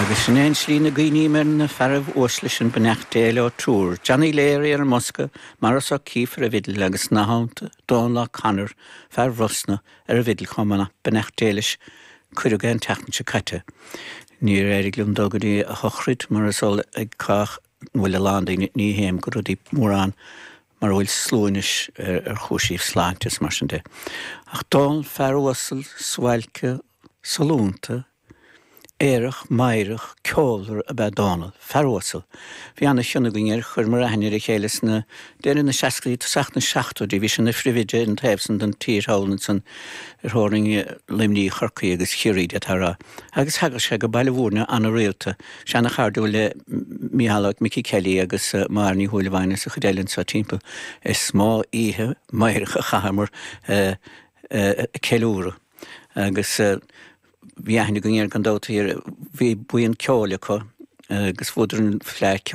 Agus sin éon slí na gaoine mar na ferbh uaislis an benachtéile ó trúr. Johnny Léirí ar Mosca, maras ó cífar a vidal agus náhananta, dónla canar, ferbh rosna ar a vidal chomana benachtéilis cuireaga an teachn se caite. Níor éirig lumdógadí a chochrid mar asol ag cach bhfuil a lánda ní héim go rudí mórán mar bhfuil slúinis ar chúisíh sláintas mar sin de. Ach dón ferbhosal swailce salúnta éireach, maireach, ceollar a bheith dánal, ferbhosal. Bhí anna sinna gine chur mar a hainir a chéiles na déir na seacaí tuach na seachtúdí bhí sin na frihide an taobhsan den tíorthálna san ar tháiring limní chorcaí agus chiaríide tarrá. Agus hagar sé go bailmhúrna anna réalta, seanna chardú le Mícheálach Mickey Kelly agus Marní Húlahhaine sa Chudéileann sa timpeall is smá ihe maireach a chahamar ceiliúra. Agus bhí aithne go ngéir gan dáta hir bhí buon ceála có agus fuidir an phléic